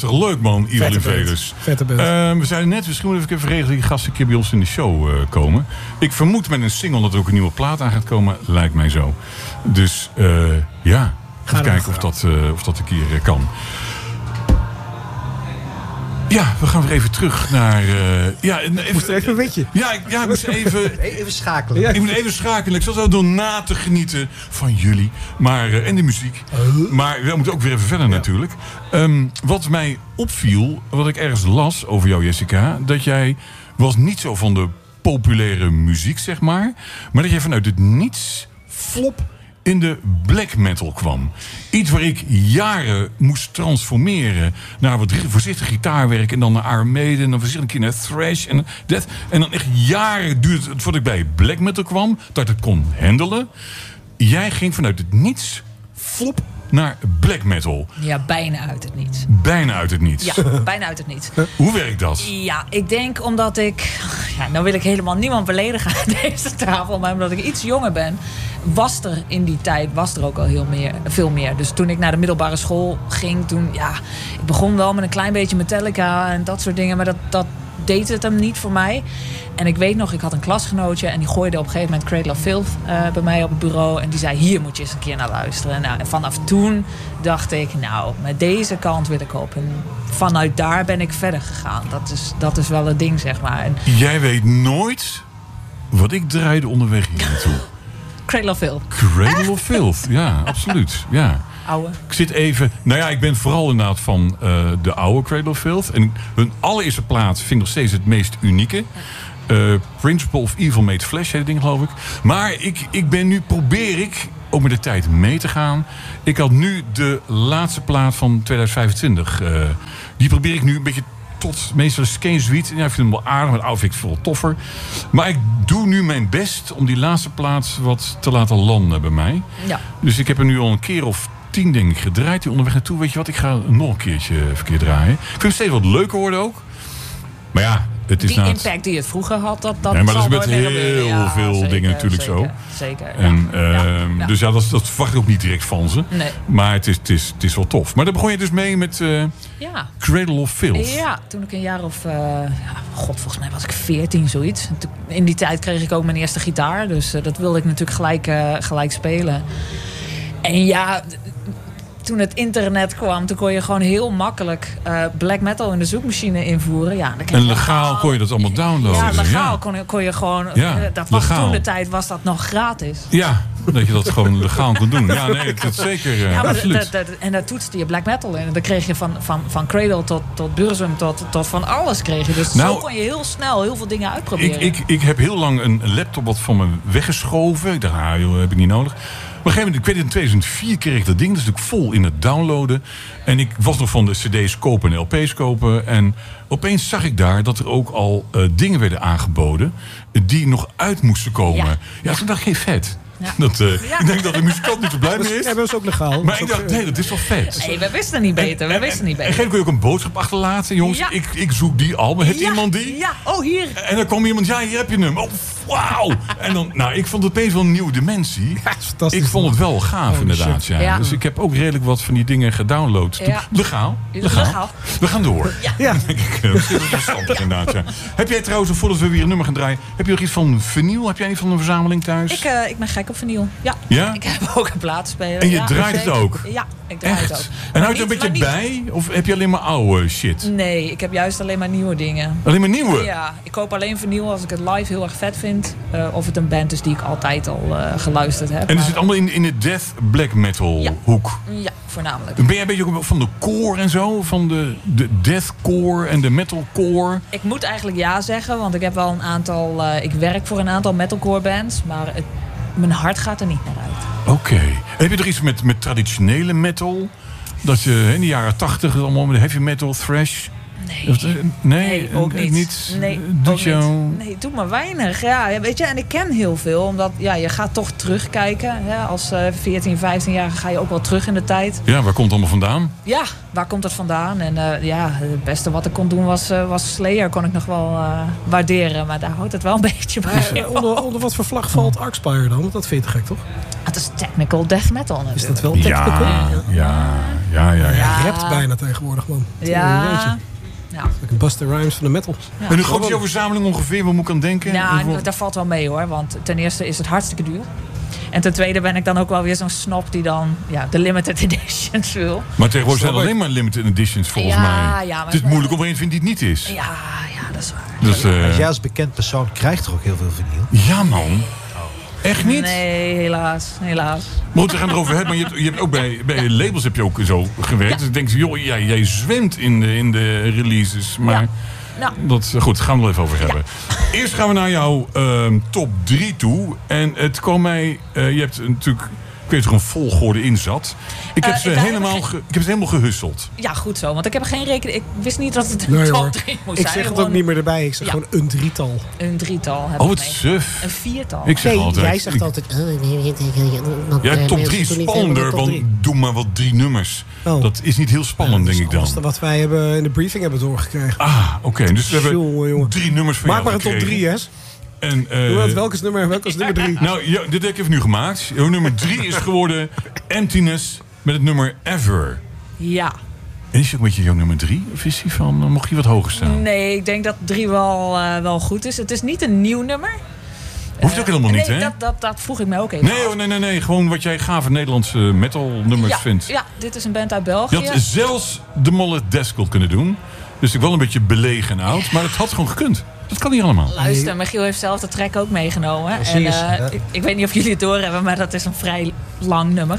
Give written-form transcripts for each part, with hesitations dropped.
toch leuk, man, Ivan Velers. Vette band. We zeiden net, misschien moeten we even regelen... die gasten een keer bij ons in de show komen. Ik vermoed met een single dat er ook een nieuwe plaat aan gaat komen. Lijkt mij zo. Dus ja, even kijken of dat een keer kan. Ja, we gaan weer even terug naar... Moest er even een beetje. Ja, ik moest even... Even schakelen. Ja. Ik moet even schakelen. Ik zat zo door na te genieten van jullie. En de muziek. Maar we moeten ook weer even verder natuurlijk. Wat mij opviel, wat ik ergens las over jou, Jessica... dat jij was niet zo van de populaire muziek, zeg maar... maar dat jij vanuit het niets flop in de black metal kwam. Iets waar ik jaren moest transformeren naar wat voorzichtig gitaarwerk... en dan naar Iron Maiden en dan voorzichtig een keer naar thrash en death. En dan echt jaren duurde het voordat ik bij black metal kwam... dat ik het kon handelen. Jij ging vanuit het niets flop naar black metal. Ja, bijna uit het niets. Bijna uit het niets. Ja, bijna uit het niets. Hoe werkt dat? Ja, ik denk omdat ik... Ja, nou wil ik helemaal niemand beledigen aan deze tafel... maar omdat ik iets jonger ben... was er in die tijd ook al veel meer. Dus toen ik naar de middelbare school ging... toen, ik begon wel met een klein beetje Metallica en dat soort dingen... maar dat deed het hem niet voor mij. En ik weet nog, ik had een klasgenootje... en die gooide op een gegeven moment Cradle of Filth bij mij op het bureau... en die zei, hier moet je eens een keer naar luisteren. En vanaf toen dacht ik, met deze kant wil ik op. En vanuit daar ben ik verder gegaan. Dat is wel het ding, zeg maar. En jij weet nooit wat ik draaide onderweg hier naartoe. Cradle of Filth. Cradle of Filth, ja, absoluut. Ja. Oude. Ik zit even... ik ben vooral inderdaad van de oude Cradle of Filth. En hun allereerste plaat vind ik nog steeds het meest unieke. Principle of Evil Made Flesh, heet het ding, geloof ik. Maar probeer ik ook met de tijd mee te gaan. Ik had nu de laatste plaat van 2025. Die probeer ik nu een beetje tot meestal Skane Sweet. Ja, ik vind hem wel aardig, maar het oude vind ik veel toffer. Maar ik doe nu mijn best om die laatste plaat wat te laten landen bij mij. Ja. Dus ik heb er nu al een keer of 10 denk ik gedraaid. Die onderweg naartoe, weet je wat, ik ga nog een keertje verkeerd draaien. Ik vind het steeds wat leuker worden ook. Maar ja, het is die impact die het vroeger had, dat maar dat is met heel veel zeker, dingen natuurlijk zeker, zo. Zeker. En, dus dat verwacht ik ook niet direct van ze. Nee. Maar het is wel tof. Maar daar begon je dus mee met Cradle of Filth. Ja, toen ik een jaar of... volgens mij was ik 14, zoiets. In die tijd kreeg ik ook mijn eerste gitaar. Dus dat wilde ik natuurlijk gelijk spelen. En ja... Toen het internet kwam, toen kon je gewoon heel makkelijk black metal in de zoekmachine invoeren. Ja, en legaal kon je dat allemaal downloaden. Ja, legaal kon je gewoon... dat was legaal. Toen de tijd was dat nog gratis. Ja, dat je dat gewoon legaal kon doen. Ja, nee, dat is zeker absoluut. En daar toetste je black metal in. En dan kreeg je van Cradle tot Burzum tot van alles kreeg je. Dus zo kon je heel snel heel veel dingen uitproberen. Ik heb heel lang een laptop wat van me weggeschoven. Ik dacht, joh, heb ik niet nodig. Maar op een gegeven moment, ik weet in 2004 kreeg ik dat ding. Dat is natuurlijk vol in het downloaden. En ik was nog van de cd's kopen en lp's kopen. En opeens zag ik daar dat er ook al dingen werden aangeboden... die nog uit moesten komen. Ja, toen dacht ik, vet. Ja. Ik denk dat de muzikant niet zo blij mee is. Ja, dat is ook legaal. Maar ik dacht, nee, dat is wel vet. Nee, we wisten niet beter. En kun je ook een boodschap achterlaten. Jongens, ik zoek die al. Maar heeft iemand die? Ja, hier. En dan kwam iemand, hier heb je hem. Oh, wauw. En dan, ik vond het opeens wel een nieuwe dimensie. Ja, ik vond het wel gaaf, inderdaad. Ja. Dus ik heb ook redelijk wat van die dingen gedownload. Ja. Legaal. We gaan door. Ja. Dat is interessant, inderdaad. Ja. Heb jij trouwens, voordat we weer een nummer gaan draaien... heb je nog iets van vinyl? Heb jij iets van een verzameling thuis? Ik ben gek op vinyl. Ja? Ik heb ook een platenspeler. En je draait het ook? Ja, ik draai het ook. En houd je er een beetje bij? Of heb je alleen maar oude shit? Nee, ik heb juist alleen maar nieuwe dingen. Alleen maar nieuwe? Ja, ik koop alleen vinyl als ik het live heel erg vet vind. Of het een band is die ik altijd al geluisterd heb. En is het allemaal in de death black metal hoek? Ja, voornamelijk. Ben jij een beetje ook van de core en zo? Van de deathcore en de metalcore? Ik moet eigenlijk ja zeggen, want ik heb wel een aantal... ik werk voor een aantal metalcore bands, maar mijn hart gaat er niet naar uit. Oké. Heb je er iets met traditionele metal? Dat je in de jaren 80 allemaal met heavy metal, thrash... Nee, ook niet. Nee, doe maar weinig. Ja, weet je, en ik ken heel veel. Omdat je gaat toch terugkijken. Ja, als 14, 15-jarige ga je ook wel terug in de tijd. Ja, waar komt het allemaal vandaan? Ja, waar komt het vandaan? En het beste wat ik kon doen was Slayer. Kon ik nog wel waarderen. Maar daar houdt het wel een beetje bij. Onder wat voor vlag valt Archspire dan? Dat vind je te gek, toch? Het is technical death metal natuurlijk. Is dat wel technical? Ja. Je rapt bijna tegenwoordig, man. Ja. Like Buster Rhymes van de metal. Ja. En hoe groot is jouw verzameling ongeveer? Wat moet ik aan denken? Nou, daar valt wel mee hoor. Want ten eerste is het hartstikke duur. En ten tweede ben ik dan ook wel weer zo'n snop die dan de limited editions wil. Maar tegenwoordig zijn er alleen maar limited editions volgens mij. Ja, het is moeilijk om er een te vinden die het niet is. Ja, dat is waar. Dus, Maar jij als bekend persoon krijgt toch ook heel veel vinyl? Ja man. Echt niet? Nee, helaas. Maar goed, we gaan erover hebben. Maar je hebt ook bij labels heb je ook zo gewerkt. Dus ik denk, joh, jij zwemt in de releases. Maar dat goed, daar gaan we er even over hebben. Eerst gaan we naar jouw top 3 toe. En het kwam mij... je hebt natuurlijk... Ik weet er een volgorde in zat. Ik heb het helemaal gehusseld. Ja, goed zo. Want ik heb er geen rekening... Ik wist niet dat het Nee, een hoor. top 3 moest Ik zijn. zeg het ook niet meer erbij. Ik zeg gewoon een drietal. Een drietal heb Oh, ik wat mee. suf. Een viertal. Ik zeg altijd... Jij zegt altijd... Ja, top 3 is spannender, want doe maar wat 3 nummers. Oh. Dat is niet heel spannend, denk ik dan. Dat is wat wij hebben in de briefing hebben doorgekregen. Ah, oké. Dus we hebben Jongen. 3 nummers van Maak jou maar een top gekregen. 3, hè? En, Welke is nummer 3? Nou, ja, dit heb ik even nu gemaakt. Jouw nummer 3 is geworden Emptiness met het nummer Ever. Ja. En is het ook een beetje jouw nummer 3? Of is die van, mocht je wat hoger staan? Nee, ik denk dat 3 wel goed is. Het is niet een nieuw nummer. Hoeft ook helemaal niet, nee, hè? Dat vroeg ik me ook even af. Nee. Gewoon wat jij gave Nederlandse metal nummers vindt. Ja, dit is een band uit België. Je had zelfs de Mollet Deskult kunnen doen. Dus ik wel een beetje belegen en oud. Maar het had gewoon gekund. Dat kan niet allemaal. Luister, Michiel heeft zelf de track ook meegenomen. Precies, Ik weet niet of jullie het doorhebben, maar dat is een vrij lang nummer.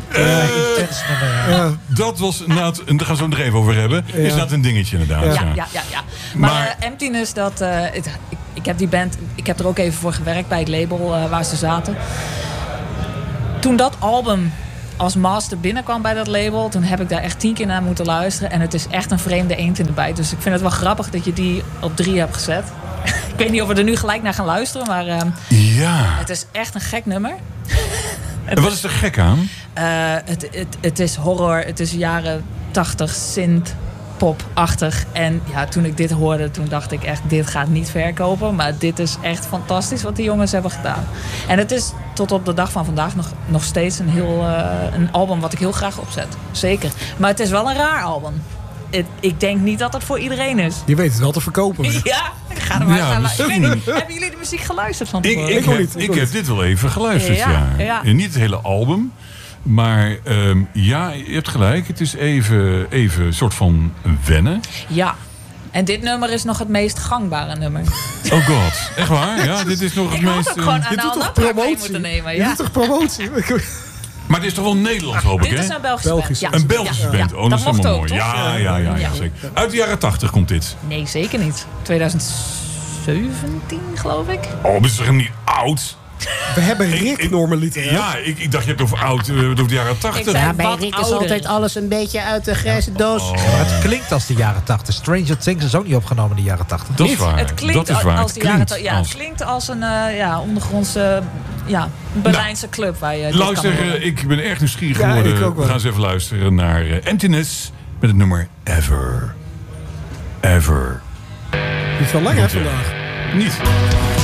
Dat was inderdaad, en daar gaan we het nog even over hebben. Is dat een dingetje inderdaad. Ja. Maar Emptiness, ik heb die band, ik heb er ook even voor gewerkt bij het label waar ze zaten. Toen dat album als master binnenkwam bij dat label, toen heb ik daar echt 10 keer naar moeten luisteren. En het is echt een vreemde eend in de bijt. Dus ik vind het wel grappig dat je die op 3 hebt gezet. Ik weet niet of we er nu gelijk naar gaan luisteren, maar het is echt een gek nummer. En wat is er gek aan? Het is horror, het is jaren 80 synth pop-achtig. En ja, toen ik dit hoorde, toen dacht ik echt, dit gaat niet verkopen. Maar dit is echt fantastisch wat die jongens hebben gedaan. En het is tot op de dag van vandaag nog steeds een album wat ik heel graag opzet. Zeker. Maar het is wel een raar album. Ik denk niet dat het voor iedereen is. Je weet het wel te verkopen. Ja, ik ga er maar gaan luisteren. Hebben jullie de muziek geluisterd van tevoren? Ik heb dit wel even geluisterd, ja. En niet het hele album. Maar je hebt gelijk. Het is even een soort van wennen. Ja. En dit nummer is nog het meest gangbare nummer. Oh god, echt waar? Ja, dit is nog het meest... Ik had ook gewoon Je aan doet de toch hand mee promotie? moeten nemen. Je doet toch promotie? Maar het is toch wel Nederlands, hoop ik, hè? Dit is een Belgische band. Ja. Een Belgische band. Ja. Oh, dat is mocht helemaal ook, mooi. toch? Ja, zeker. Uit de jaren 80 komt dit. Nee, zeker niet. 2017, geloof ik. Oh, dat is toch helemaal niet oud? We hebben Rick normaliter. Ja, ik dacht je hebt over oud, over de jaren 80. Ik zei, Ja, bij wat Rick is ouder. altijd alles een beetje uit de grijze doos. Maar het klinkt als de jaren 80. Stranger Things is ook niet opgenomen in de jaren 80. Dat is waar. Het klinkt dat is waar. als de jaren... Het klinkt als een ondergrondse Berlijnse club waar je dit kan horen. Luister, ik ben erg nieuwsgierig Ja, geworden. ik ook wel. We gaan eens even luisteren naar Emptiness met het nummer Ever. Ever. Niet zo lang hè vandaag. Niet.